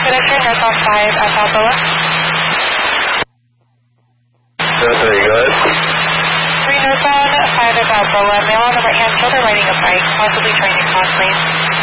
pedestrian northbound 5 at Balboa. Sorry, go ahead. 3 northbound 5 at Balboa. Male on the right-hand shoulder riding a bike, possibly trying to cross lanes.